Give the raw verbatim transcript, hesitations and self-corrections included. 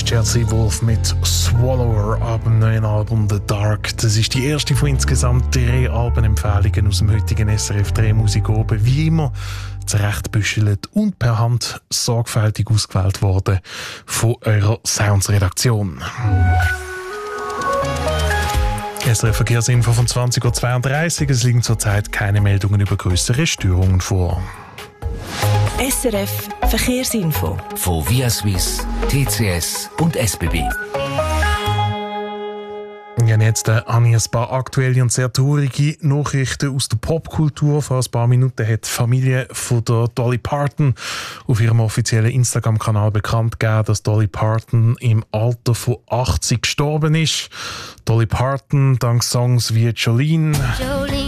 ist Chelsea Wolfe mit Swallower ab dem neuen Album The Dark. Das ist die erste von insgesamt drei Albenempfehlungen aus dem heutigen S R F drei Musik oben. Wie immer zurechtbüschelt und per Hand sorgfältig ausgewählt worden von eurer Sounds-Redaktion. S R F Verkehrsinfo von zwanzig Uhr zweiunddreißig. Es liegen zurzeit keine Meldungen über größere Störungen vor. S R F Verkehrsinfo von Via Suisse, T C S und S B B. Ja, jetzt äh, habe ich ein paar aktuelle und sehr traurige Nachrichten aus der Popkultur. Vor ein paar Minuten hat die Familie von der Dolly Parton auf ihrem offiziellen Instagram-Kanal bekannt gegeben, dass Dolly Parton im Alter von achtzig gestorben ist. Dolly Parton, dank Songs wie Jolene,